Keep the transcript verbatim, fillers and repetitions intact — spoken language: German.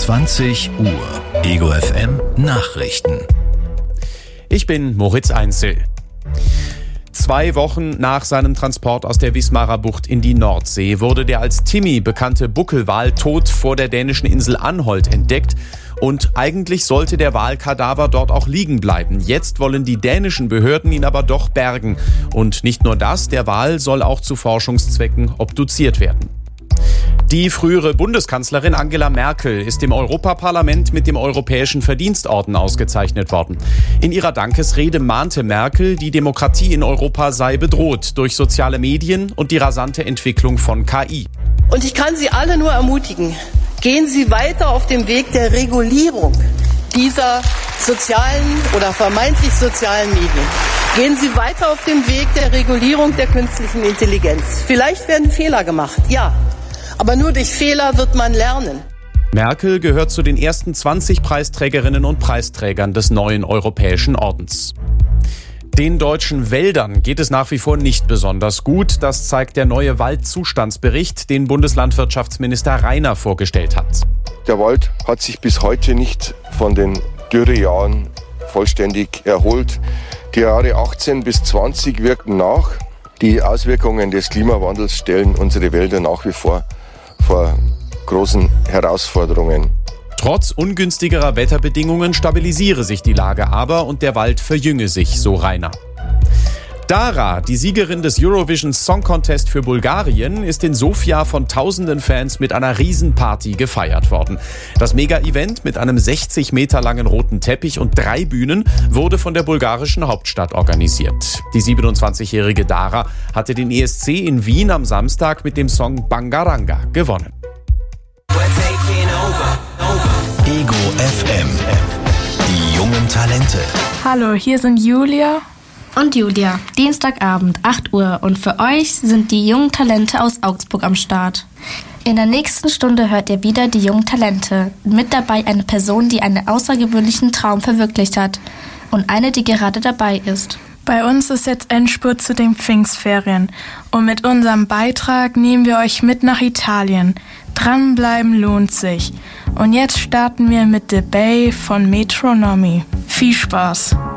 zwanzig Uhr. Ego F M Nachrichten. Ich bin Moritz Einzel. Zwei Wochen nach seinem Transport aus der Wismarer Bucht in die Nordsee wurde der als Timmy bekannte Buckelwal tot vor der dänischen Insel Anholt entdeckt. Und eigentlich sollte der Walkadaver dort auch liegen bleiben. Jetzt wollen die dänischen Behörden ihn aber doch bergen. Und nicht nur das, der Wal soll auch zu Forschungszwecken obduziert werden. Die frühere Bundeskanzlerin Angela Merkel ist im Europaparlament mit dem Europäischen Verdienstorden ausgezeichnet worden. In ihrer Dankesrede mahnte Merkel, die Demokratie in Europa sei bedroht durch soziale Medien und die rasante Entwicklung von K I. Und ich kann Sie alle nur ermutigen, gehen Sie weiter auf dem Weg der Regulierung dieser sozialen oder vermeintlich sozialen Medien. Gehen Sie weiter auf dem Weg der Regulierung der künstlichen Intelligenz. Vielleicht werden Fehler gemacht, ja. Aber nur durch Fehler wird man lernen. Merkel gehört zu den ersten zwanzig Preisträgerinnen und Preisträgern des neuen Europäischen Ordens. Den deutschen Wäldern geht es nach wie vor nicht besonders gut. Das zeigt der neue Waldzustandsbericht, den Bundeslandwirtschaftsminister Rainer vorgestellt hat. Der Wald hat sich bis heute nicht von den Dürrejahren vollständig erholt. Die Jahre achtzehn bis zwanzig wirken nach. Die Auswirkungen des Klimawandels stellen unsere Wälder nach wie vor vor großen Herausforderungen. Trotz ungünstigerer Wetterbedingungen stabilisiere sich die Lage aber und der Wald verjünge sich, so Rainer. Dara, die Siegerin des Eurovision Song Contest für Bulgarien, ist in Sofia von tausenden Fans mit einer Riesenparty gefeiert worden. Das Mega-Event mit einem sechzig Meter langen roten Teppich und drei Bühnen wurde von der bulgarischen Hauptstadt organisiert. Die siebenundzwanzigjährige Dara hatte den E S C in Wien am Samstag mit dem Song Bangaranga gewonnen. Ego F M. Die jungen Talente. Hallo, hier sind Julia und Julia. Dienstagabend, acht Uhr. Und für euch sind die jungen Talente aus Augsburg am Start. In der nächsten Stunde hört ihr wieder die jungen Talente. Mit dabei eine Person, die einen außergewöhnlichen Traum verwirklicht hat. Und eine, die gerade dabei ist. Bei uns ist jetzt Endspurt zu den Pfingstferien. Und mit unserem Beitrag nehmen wir euch mit nach Italien. Dranbleiben lohnt sich. Und jetzt starten wir mit The Bay von Metronomy. Viel Spaß!